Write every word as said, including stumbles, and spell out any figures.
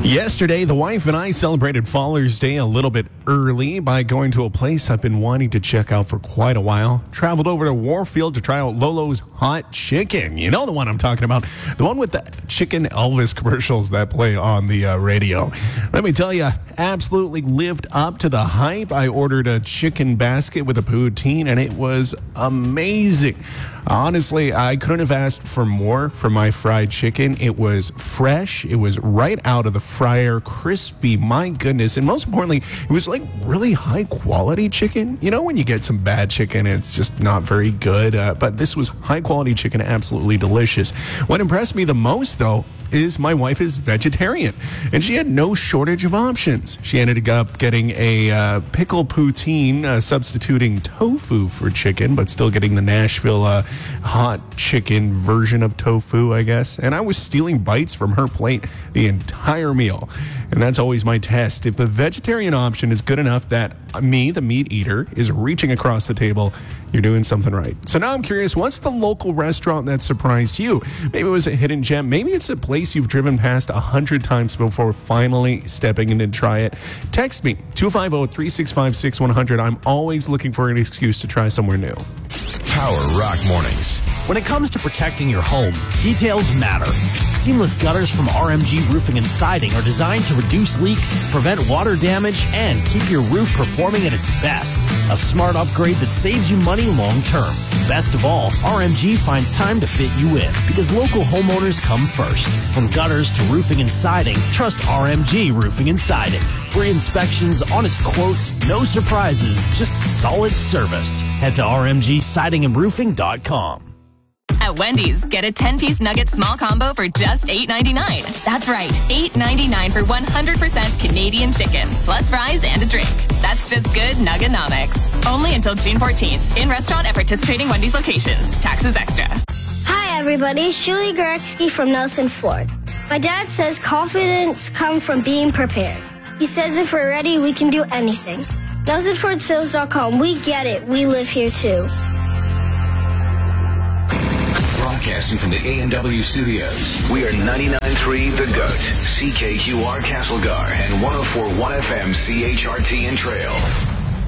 Yesterday, the wife and I celebrated Father's Day a little bit early by going to a place I've been wanting to check out for quite a while. Traveled over to Warfield to try out Lolo's Hot Chicken. You know the one I'm talking about. The one with the Chicken Elvis commercials that play on the uh, radio. Let me tell you, absolutely lived up to the hype. I ordered a chicken basket with a poutine, and it was amazing. Honestly, I couldn't have asked for more for my fried chicken. It was fresh. It was right out of the fryer, crispy. My goodness. And most importantly, it was like really high quality chicken. You know, when you get some bad chicken, it's just not very good. Uh, but this was high quality chicken, absolutely delicious. What impressed me the most, though, is my wife is vegetarian, and she had no shortage of options. She ended up getting a uh, pickle poutine, uh, substituting tofu for chicken, but still getting the Nashville uh, hot chicken version of tofu, I guess. And I was stealing bites from her plate the entire meal. And that's always my test. If the vegetarian option is good enough that me, the meat eater, is reaching across the table, you're doing something right. So now I'm curious, what's the local restaurant that surprised you? Maybe it was a hidden gem. Maybe it's a place you've driven past a hundred times before finally stepping in to try it. Text me, two five zero, three six five, six one zero zero. I'm always looking for an excuse to try somewhere new. Power Rock Mornings. When it comes to protecting your home, details matter. Seamless gutters from R M G Roofing and Siding are designed to reduce leaks, prevent water damage, and keep your roof performing at its best. A smart upgrade that saves you money long term. Best of all, R M G finds time to fit you in because local homeowners come first. From gutters to roofing and siding, trust R M G Roofing and Siding. Free inspections, honest quotes, no surprises, just solid service. Head to R M G siding and roofing dot com. At Wendy's, get a ten-piece nugget small combo for just eight ninety-nine. That's right, eight ninety-nine for one hundred percent Canadian chicken, plus fries and a drink. That's just good Nuggenomics. Only until June fourteenth. In restaurant at participating Wendy's locations. Taxes extra. Hi, everybody. It's Julie Goretzky from Nelson Ford. My dad says confidence comes from being prepared. He says if we're ready, we can do anything. Nelson Ford Sales dot com. We get it. We live here, too. Broadcasting from the A and W studios, we are ninety-nine point three The Goat, C K Q R Castlegar, and one oh four point one F M C H R T and Trail.